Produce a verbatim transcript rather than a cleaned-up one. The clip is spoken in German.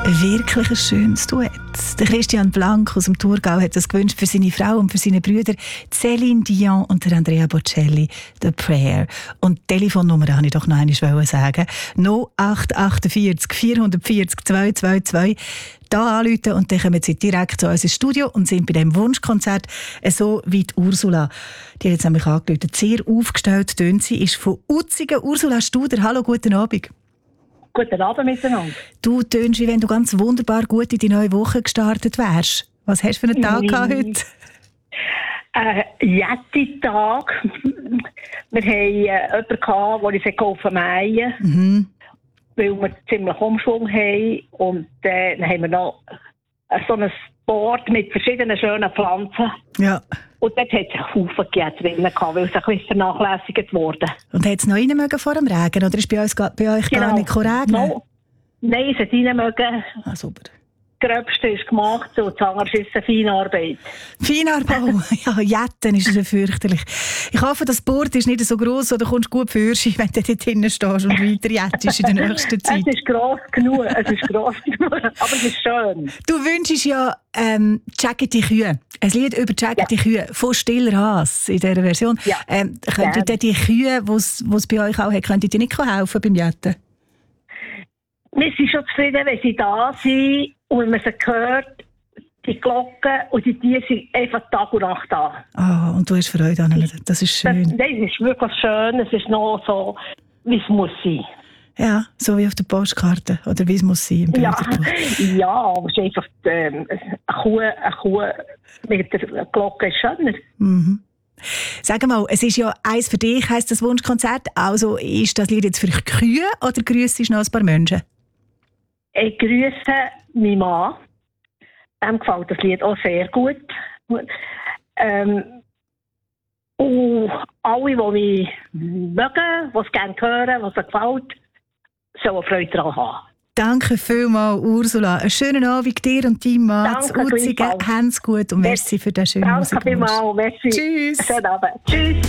Ein wirklich ein schönes Duett. Der Christian Blank aus dem Thurgau hat das gewünscht für seine Frau und für seine Brüder Céline Dion und der Andrea Bocelli, «The Prayer». Und die Telefonnummer wollte ich doch noch einmal sagen. null acht acht vier vier vier vier zwei zwei zwei. Da anrufen und dann kommen Sie direkt zu uns ins Studio und sind bei diesem Wunschkonzert so wie die Ursula. Die hat jetzt nämlich angerufen. Sehr aufgestellt tönt sie, ist von Utzigen. Ursula Studer, hallo, guten Abend. Guten Abend miteinander. Du tönst, wie wenn du ganz wunderbar gut in die neue Woche gestartet wärst. Was hast du für einen Tag mm. gehabt heute? Ein äh, Jätti-Tag. Wir hatten äh, jemanden, gehabt, der uns geholfen mähen, Mhm. weil wir ziemlich Umschwung haben. Und äh, dann haben wir noch äh, so ein Board mit verschiedenen schönen Pflanzen. Ja. Und dort hat es einen Haufen Gitter drin gehabt, weil es ein bisschen vernachlässigt wurde. Und hat es noch rein mögen vor dem Regen? Oder ist bei, uns, bei euch Genau. gar nicht regnen? No. Nein, es hat rein mögen. Ah, super. Das Gröbste ist gemacht und das andere ist eine Feinarbeit. Feinarbeit? Ja, Jetten ist so fürchterlich. Ich hoffe, das Board ist nicht so gross, oder kommst du gut für, wenn du dort drinnen stehst und weiter jettest in der nächsten Zeit. Es ist gross genug, es ist gross genug, aber es ist schön. Du wünschst ja ähm, «Jacket die Kühe». Ein Lied über «Jacket die Kühe» von Stiller Haas in dieser Version. Ja. Ähm, könnten ja. die Kühe, die es bei euch auch hat, könnten die nicht helfen beim Jetten? Wir sind schon zufrieden, wenn sie da sind und wenn man sie hört, die Glocken und die Tiere sind einfach Tag und Nacht da. Oh, und du hast Freude an ihnen. Das ist schön. Das, das ist wirklich schön, es ist noch so, wie es muss sein. Ja, so wie auf der Postkarte. Oder wie es muss sein im Ja, Bilderbuch. ja, aber es ist einfach, ähm, eine Kuh, eine Kuh mit der Glocke ist schöner. Mhm. Sag mal, es ist ja «Eins für dich» heisst das Wunschkonzert. Also ist das Lied jetzt für Kühe oder grüssest du noch ein paar Menschen? Ich grüße meinen Mann. Dem gefällt das Lied auch sehr gut. Ähm, und alle, die mich mögen, die es gerne hören, was es gefällt, sollen Freude daran haben. Danke vielmals, Ursula. Einen schönen Abend dir und deinem Mann zu Utzigen. Hab's gut und merci für den schönen Musikwunsch. Danke vielmals. Merci. Tschüss. Schönen Abend. Tschüss.